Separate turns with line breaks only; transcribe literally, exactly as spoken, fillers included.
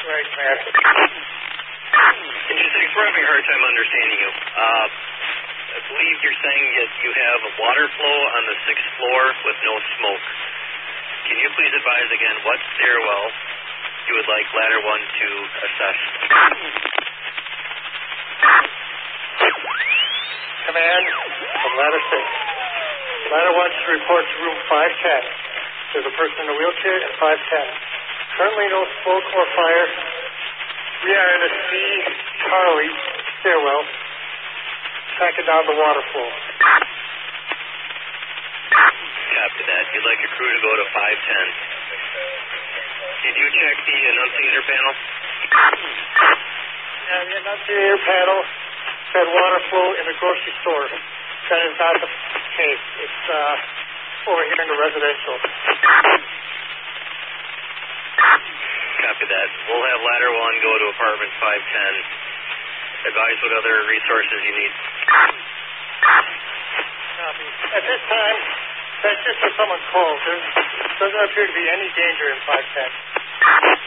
Right, Matt.
Interesting. We're having a hard time understanding you. Uh, I believe you're saying that you have a water flow on the sixth floor with no smoke. Can you please advise again what stairwell you would like ladder one to assess?
Command from ladder six. Ladder one should report to room five ten. There's a person in a wheelchair at five ten. Currently no smoke or fire. We are in a C. Charlie stairwell, tracking down the water flow.
Copy that. You'd like a crew to go to five ten. Did you check the annunciator panel?
Yeah, the annunciator panel said water flow in the grocery store. That is not the case. It's uh, over here in the residential.
Copy that. We'll have ladder one go to apartment five ten. Advise what other resources you need.
Copy. At this time, that's just for someone calls. There doesn't appear to be any danger in five ten.